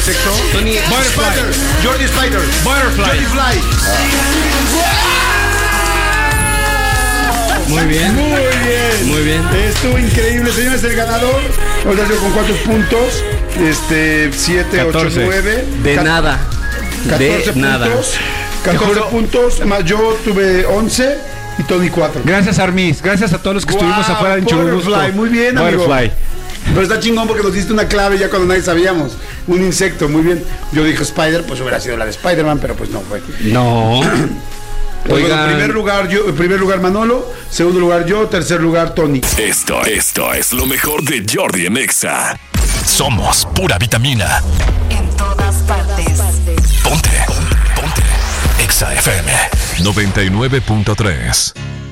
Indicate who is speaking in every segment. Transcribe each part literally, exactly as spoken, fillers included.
Speaker 1: insecto?
Speaker 2: Tony
Speaker 1: Butterfly. Spider. Jordi Spider.
Speaker 2: Butterfly.
Speaker 1: Jordi Fly.
Speaker 2: Muy bien.
Speaker 1: Muy bien.
Speaker 2: Muy bien.
Speaker 1: Estuvo increíble, señores. El ganador. Horacio con cuatro puntos. Este, siete, ocho, nueve.
Speaker 2: De
Speaker 1: Cat-
Speaker 2: nada.
Speaker 1: catorce
Speaker 2: De
Speaker 1: puntos.
Speaker 2: nada.
Speaker 1: catorce puntos. Más yo tuve once. Y Tony cuatro.
Speaker 3: Gracias, Armis. Gracias a todos los que
Speaker 1: Wow,
Speaker 3: estuvimos afuera en Churubusco.
Speaker 1: Butterfly. Muy bien, amigo.
Speaker 3: Butterfly.
Speaker 1: Pero está chingón porque nos diste una clave ya cuando nadie sabíamos. Un insecto, muy bien. Yo dije Spider, pues hubiera sido la de Spider-Man, pero pues no fue.
Speaker 2: No.
Speaker 1: Pues
Speaker 2: Oigan.
Speaker 1: bueno, en primer lugar yo, en primer lugar Manolo, segundo lugar yo, tercer lugar Tony.
Speaker 4: Esto, esto es lo mejor de Jordi en Exa. Somos pura vitamina.
Speaker 5: En todas partes.
Speaker 4: Ponte, ponte. Exa F M noventa y nueve punto tres.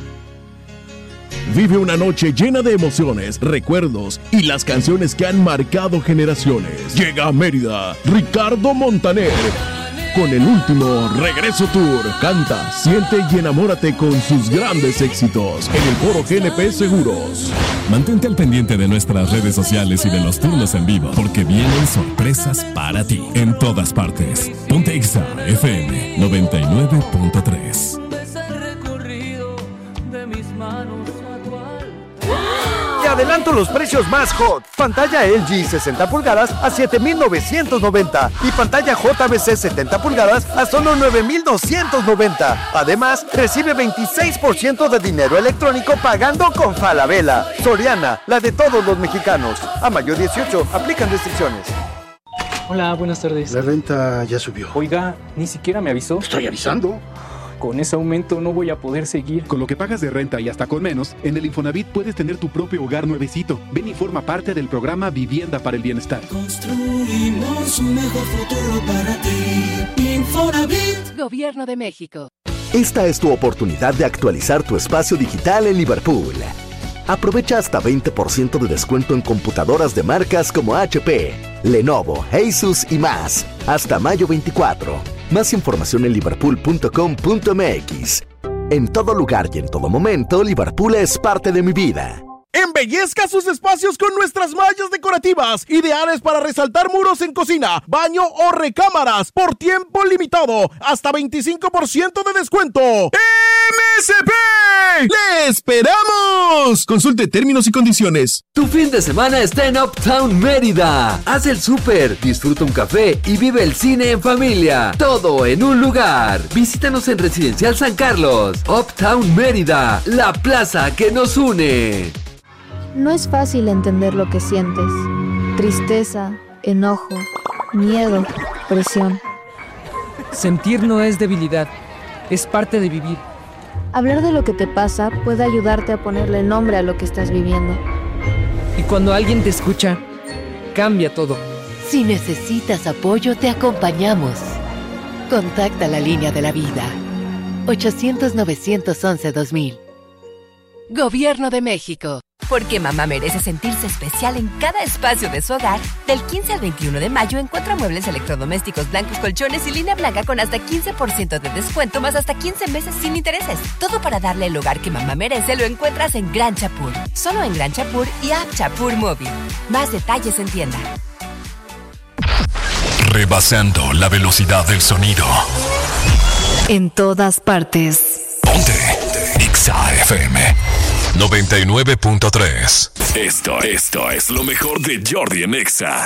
Speaker 6: Vive una noche llena de emociones, recuerdos y las canciones que han marcado generaciones. Llega a Mérida Ricardo Montaner con el último Regreso Tour. Canta, siente y enamórate con sus grandes éxitos en el Foro G N P Seguros.
Speaker 7: Mantente al pendiente de nuestras redes sociales y de los turnos en vivo, porque vienen sorpresas para ti en todas partes. Ponte Exa F M noventa y nueve punto tres.
Speaker 8: Te adelanto los precios más hot. Pantalla L G sesenta pulgadas a siete mil novecientos noventa y pantalla J B C setenta pulgadas a solo nueve mil doscientos noventa. Además, recibe veintiséis por ciento de dinero electrónico pagando con Falabella. Soriana, la de todos los mexicanos. A mayo dieciocho, aplican restricciones.
Speaker 9: Hola, buenas tardes.
Speaker 1: La renta ya subió.
Speaker 9: Oiga, ni siquiera me avisó.
Speaker 1: Estoy avisando.
Speaker 9: Con ese aumento no voy a poder seguir.
Speaker 10: Con lo que pagas de renta y hasta con menos, en el Infonavit puedes tener tu propio hogar nuevecito. Ven y forma parte del programa Vivienda para el Bienestar.
Speaker 11: Construimos un mejor futuro para ti. Infonavit.
Speaker 12: Gobierno de México.
Speaker 13: Esta es tu oportunidad de actualizar tu espacio digital en Liverpool. Aprovecha hasta veinte por ciento de descuento en computadoras de marcas como H P, Lenovo, Asus y más. Hasta mayo veinticuatro. Más información en liverpool punto com punto m x. En todo lugar y en todo momento, Liverpool es parte de mi vida.
Speaker 6: Embellezca sus espacios con nuestras mallas decorativas, ideales para resaltar muros en cocina, baño o recámaras, por tiempo limitado, hasta veinticinco por ciento de descuento. ¡M S P! ¡Le esperamos! Consulte términos y condiciones.
Speaker 14: Tu fin de semana está en Uptown Mérida. Haz el súper, disfruta un café y vive el cine en familia. Todo en un lugar. Visítanos en Residencial San Carlos. Uptown Mérida, la plaza que nos une.
Speaker 15: No es fácil entender lo que sientes. Tristeza, enojo, miedo, presión.
Speaker 9: Sentir no es debilidad, es parte de vivir.
Speaker 15: Hablar de lo que te pasa puede ayudarte a ponerle nombre a lo que estás viviendo.
Speaker 9: Y cuando alguien te escucha, cambia todo.
Speaker 12: Si necesitas apoyo, te acompañamos. Contacta la línea de la vida. ochocientos, novecientos once, dos mil. Gobierno de México.
Speaker 5: Porque mamá merece sentirse especial en cada espacio de su hogar. Del quince al veintiuno de mayo encuentra muebles electrodomésticos blancos, colchones y línea blanca con hasta quince por ciento de descuento más hasta quince meses sin intereses. Todo para darle el hogar que mamá merece lo encuentras en Gran Chapur. Solo en Gran Chapur y App Chapur Móvil. Más detalles en tienda.
Speaker 4: Rebasando la velocidad del sonido.
Speaker 12: En todas partes.
Speaker 4: Ponte Exa F M noventa y nueve punto tres. Esto, esto es lo mejor de Jordi en Exa.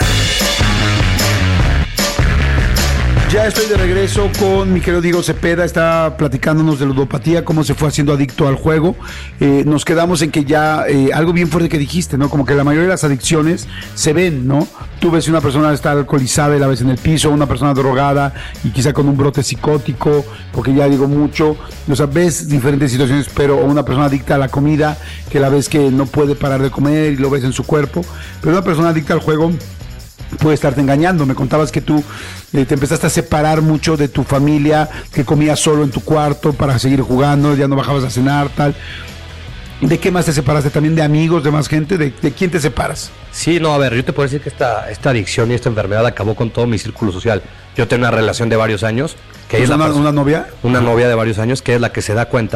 Speaker 1: Ya estoy de regreso con mi querido Diego Cepeda, está platicándonos de ludopatía, cómo se fue haciendo adicto al juego. Eh, nos quedamos en que ya, eh, algo bien fuerte que dijiste, ¿no? Como que la mayoría de las adicciones se ven, ¿no? Tú ves una persona está alcoholizada y la ves en el piso, una persona drogada y quizá con un brote psicótico, porque ya digo mucho, o sea, ves diferentes situaciones, pero una persona adicta a la comida, que la ves que no puede parar de comer y lo ves en su cuerpo, pero una persona adicta al juego puede estarte engañando. Me contabas que tú eh, te empezaste a separar mucho de tu familia, que comías solo en tu cuarto para seguir jugando, ya no bajabas a cenar, tal. ¿De qué más te separaste? ¿También de amigos, de más gente? ¿De, de quién te separas?
Speaker 2: Sí, no, a ver, yo te puedo decir que esta, esta adicción y esta enfermedad acabó con todo mi círculo social. Yo tengo una relación de varios años. Que es
Speaker 1: una,
Speaker 2: la
Speaker 1: ¿Una novia?
Speaker 2: Una novia de varios años que es la que se da cuenta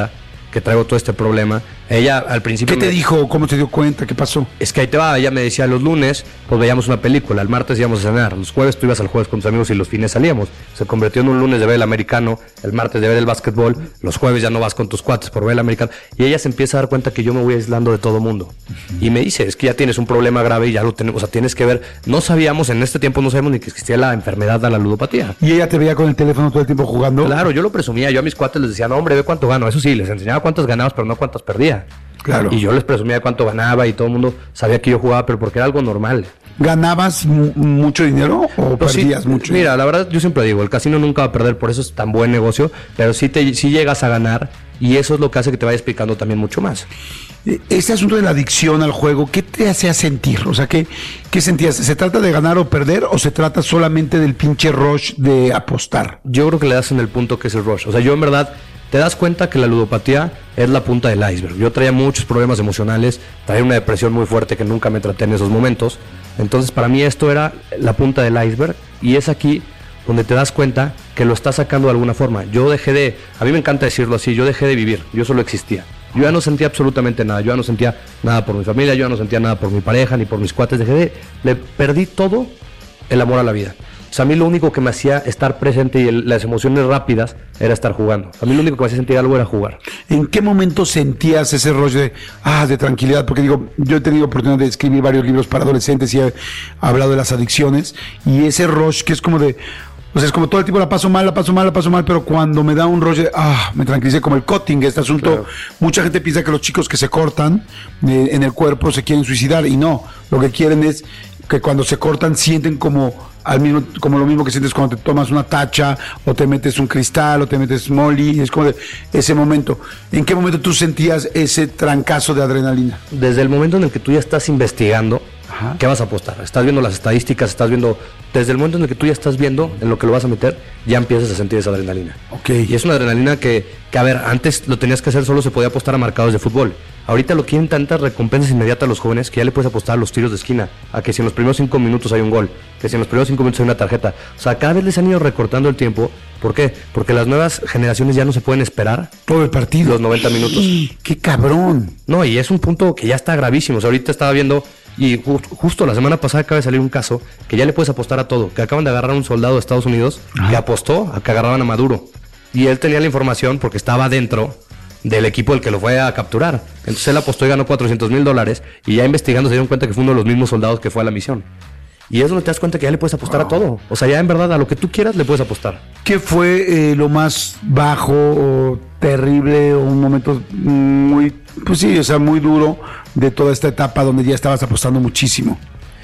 Speaker 2: que traigo todo este problema. Ella al principio...
Speaker 1: ¿Qué te
Speaker 2: me...
Speaker 1: dijo? ¿Cómo te dio cuenta? ¿Qué pasó?
Speaker 2: Es que ahí te va, ella me decía, los lunes pues veíamos una película, el martes íbamos a cenar, los jueves tú ibas al jueves con tus amigos y los fines salíamos. Se convirtió en un lunes de ver el americano, el martes de ver el básquetbol, los jueves ya no vas con tus cuates por ver el americano. Y ella se empieza a dar cuenta que yo me voy aislando de todo mundo. Uh-huh. Y me dice, es que ya tienes un problema grave y ya lo tenemos, o sea, tienes que ver. No sabíamos, en este tiempo no sabíamos ni que existía la enfermedad de la ludopatía.
Speaker 1: ¿Y ella te veía con el teléfono todo el tiempo jugando?
Speaker 2: Claro, yo lo presumía, yo a mis cuates les decía, no hombre, ve cuánto gano. Eso sí, les enseñaba cuántas ganabas, pero no cuántas perdía.
Speaker 1: Claro.
Speaker 2: Y yo les presumía de cuánto ganaba y todo el mundo sabía que yo jugaba, pero porque era algo normal.
Speaker 1: ¿Ganabas m- mucho dinero o pues perdías
Speaker 2: sí,
Speaker 1: mucho?
Speaker 2: Mira, la verdad yo siempre digo, el casino nunca va a perder, por eso es tan buen negocio, pero sí, te, sí llegas a ganar y eso es lo que hace que te vaya explicando también mucho más.
Speaker 1: Este asunto de la adicción al juego, ¿qué te hacía sentir? O sea, ¿qué, qué sentías? ¿Se trata de ganar o perder o se trata solamente del pinche rush de apostar?
Speaker 2: Yo creo que le das en el punto que es el rush. O sea, yo en verdad... Te das cuenta que la ludopatía es la punta del iceberg. Yo traía muchos problemas emocionales, traía una depresión muy fuerte que nunca me traté en esos momentos. Entonces para mí esto era la punta del iceberg y es aquí donde te das cuenta que lo estás sacando de alguna forma. Yo dejé de, a mí me encanta decirlo así, yo dejé de vivir, yo solo existía. Yo ya no sentía absolutamente nada, yo ya no sentía nada por mi familia, yo ya no sentía nada por mi pareja ni por mis cuates. Dejé de, le perdí todo el amor a la vida. O sea, a mí lo único que me hacía estar presente y el, las emociones rápidas era estar jugando. A mí lo único que me hacía sentir algo era jugar.
Speaker 1: ¿En qué momento sentías ese rollo de, ah, de tranquilidad? Porque digo, yo he tenido oportunidad de escribir varios libros para adolescentes y he hablado de las adicciones. Y ese rush que es como de, o sea, es como todo el tiempo la paso mal, la paso mal, la paso mal, pero cuando me da un rollo de, ah, me tranquilicé, como el cutting, este asunto. Claro. Mucha gente piensa que los chicos que se cortan eh, en el cuerpo se quieren suicidar y no. Lo que quieren es que cuando se cortan sienten como... Al mismo, como lo mismo que sientes cuando te tomas una tacha o te metes un cristal o te metes molly, es como de ese momento. ¿En qué momento tú sentías ese trancazo de adrenalina?
Speaker 2: Desde el momento en el que tú ya estás investigando, ajá, ¿qué vas a apostar? Estás viendo las estadísticas, estás viendo, desde el momento en el que tú ya estás viendo en lo que lo vas a meter, ya empiezas a sentir esa adrenalina.
Speaker 1: Okay.
Speaker 2: Y es una adrenalina que, que, a ver, antes lo tenías que hacer, solo se podía apostar a marcados de fútbol. Ahorita lo quieren tantas recompensas inmediatas a los jóvenes que ya le puedes apostar a los tiros de esquina, a que si en los primeros cinco minutos hay un gol, que si en los primeros cinco minutos hay una tarjeta. O sea, cada vez les han ido recortando el tiempo. ¿Por qué? Porque las nuevas generaciones ya no se pueden esperar
Speaker 1: todo el partido,
Speaker 2: los noventa minutos.
Speaker 1: ¡Qué cabrón!
Speaker 2: No, y es un punto que ya está gravísimo. O sea, ahorita estaba viendo, y ju- justo la semana pasada acaba de salir un caso que ya le puedes apostar a todo, que acaban de agarrar a un soldado de Estados Unidos, ajá, que apostó a que agarraban a Maduro. Y él tenía la información porque estaba dentro del equipo el que lo fue a capturar. Entonces él apostó y ganó cuatrocientos mil dólares y ya investigando se dieron cuenta que fue uno de los mismos soldados que fue a la misión. Y es donde te das cuenta que ya le puedes apostar, wow, a todo. O sea, ya en verdad a lo que tú quieras le puedes apostar.
Speaker 1: ¿Qué fue eh, lo más bajo o terrible o un momento muy, pues sí, o sea, muy duro de toda esta etapa donde ya estabas apostando muchísimo?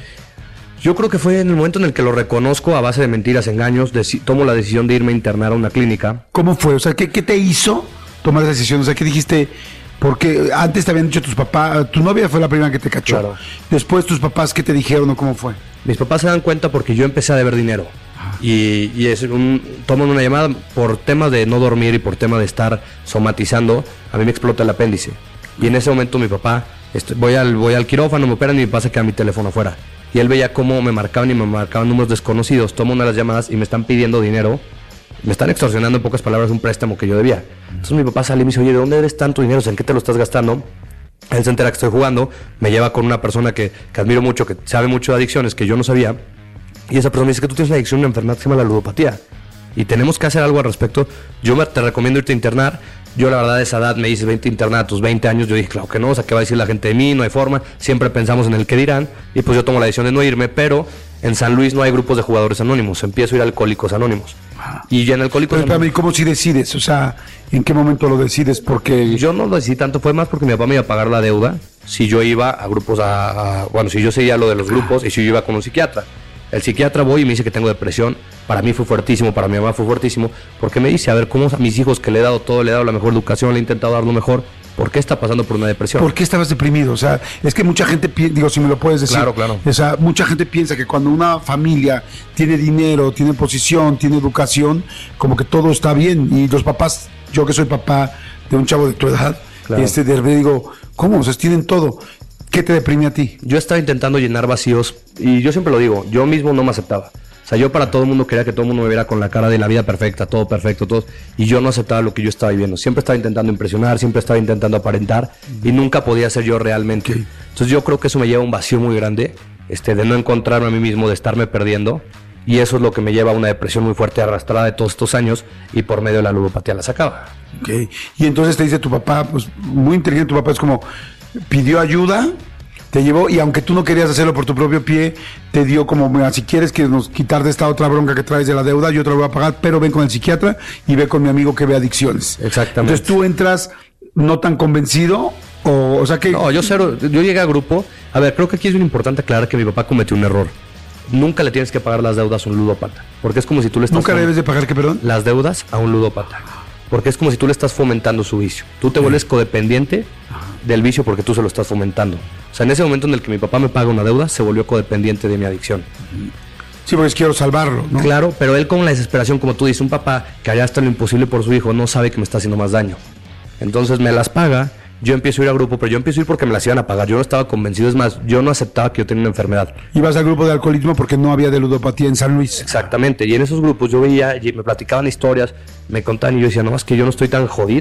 Speaker 2: Yo creo que fue en el momento en el que lo reconozco a base de mentiras, engaños, deci- tomo la decisión de irme a internar a una clínica.
Speaker 1: ¿Cómo fue? O sea, ¿qué, qué te hizo tomar esa decisión? O sea, ¿qué dijiste? Porque antes te habían dicho tus papás, tu novia fue la primera que te cachó. Claro. Después tus papás, ¿qué te dijeron o cómo fue?
Speaker 2: Mis papás se dan cuenta porque yo empecé a deber dinero. Y, y es un, toman una llamada por temas de no dormir y por tema de estar somatizando. A mí me explota el apéndice. Y en ese momento mi papá, estoy, voy, al, voy al quirófano, me operan y mi papá se queda mi teléfono afuera. Y él veía cómo me marcaban y me marcaban números desconocidos. Tomo una de las llamadas y me están pidiendo dinero. Me están extorsionando, en pocas palabras, un préstamo que yo debía. Entonces mi papá sale y me dice, oye, ¿de dónde eres tanto dinero? ¿En qué te lo estás gastando? Él se entera que estoy jugando, me lleva con una persona que, que admiro mucho, que sabe mucho de adicciones, que yo no sabía. Y esa persona me dice que tú tienes una adicción, una enfermedad que se llama la ludopatía. Y tenemos que hacer algo al respecto. Yo me, te recomiendo irte a internar. Yo la verdad a esa edad me dices vente a internar a tus veinte años. Yo dije, claro que no, o sea, ¿qué va a decir la gente de mí? No hay forma. Siempre pensamos en el que dirán. Y pues yo tomo la decisión de no irme, pero en San Luis no hay grupos de jugadores anónimos. Empiezo a ir a Alcohólicos Anónimos. Y ya en Alcohólicos
Speaker 1: Anónimos... Pero ¿cómo si decides? O sea, ¿en qué momento lo decides? Porque...
Speaker 2: Yo no lo decidí tanto, fue más porque mi papá me iba a pagar la deuda si yo iba a grupos a... a bueno, si yo seguía lo de los grupos y si yo iba con un psiquiatra. El psiquiatra voy y me dice que tengo depresión. Para mí fue fuertísimo, para mi mamá fue fuertísimo. Porque me dice, a ver, ¿cómo a mis hijos que le he dado todo, le he dado la mejor educación, le he intentado dar lo mejor? ¿Por qué está pasando por una depresión?
Speaker 1: ¿Por qué estabas deprimido? O sea, es que mucha gente, pi- digo, si me lo puedes decir.
Speaker 2: Claro, claro.
Speaker 1: O sea, mucha gente piensa que cuando una familia tiene dinero, tiene posición, tiene educación, como que todo está bien. Y los papás, yo que soy papá de un chavo de tu edad, claro, este, de repente digo, ¿cómo? O sea, tienen todo. ¿Qué te deprime a ti?
Speaker 2: Yo estaba intentando llenar vacíos y yo siempre lo digo, yo mismo no me aceptaba. O sea, yo para todo el mundo quería que todo el mundo me viera con la cara de la vida perfecta, todo perfecto, todo. Y yo no aceptaba lo que yo estaba viviendo. Siempre estaba intentando impresionar, siempre estaba intentando aparentar y nunca podía ser yo realmente. Okay. Entonces yo creo que eso me lleva a un vacío muy grande, este, de no encontrarme a mí mismo, de estarme perdiendo. Y eso es lo que me lleva a una depresión muy fuerte arrastrada de todos estos años y por medio de la ludopatía la sacaba.
Speaker 1: Ok. Y entonces te dice tu papá, pues muy inteligente tu papá, es como, pidió ayuda, te llevó, y aunque tú no querías hacerlo por tu propio pie, te dio como, mira, si quieres que nos quitar de esta otra bronca que traes de la deuda, yo te la voy a pagar, pero ven con el psiquiatra y ve con mi amigo que ve adicciones.
Speaker 2: Exactamente.
Speaker 1: Entonces tú entras no tan convencido, o, o sea que...
Speaker 2: No, yo cero, yo llegué a grupo, a ver, creo que aquí es bien importante aclarar que mi papá cometió un error. Nunca le tienes que pagar las deudas a un ludópata, porque es como si tú le estás...
Speaker 1: ¿Nunca debes de pagar qué, perdón?
Speaker 2: Las deudas a un ludópata, porque es como si tú le estás fomentando su vicio. Tú te vuelves codependiente del vicio porque tú se lo estás fomentando. O sea, en ese momento en el que mi papá me paga una deuda, se volvió codependiente de mi adicción.
Speaker 1: Sí, porque quiero salvarlo, ¿no?
Speaker 2: Claro, pero él con la desesperación, como tú dices, un papá que haría hasta lo imposible por su hijo, no sabe que me está haciendo más daño. Entonces me las paga, yo empiezo a ir a grupo, pero yo empiezo a ir porque me las iban a pagar. Yo no estaba convencido, es más, yo no aceptaba que yo tenía una enfermedad.
Speaker 1: Ibas al grupo de alcoholismo porque no había de ludopatía en San Luis.
Speaker 2: Exactamente, y en esos grupos yo veía, y me platicaban historias, me contaban y yo decía, no, es que yo no estoy tan jodido.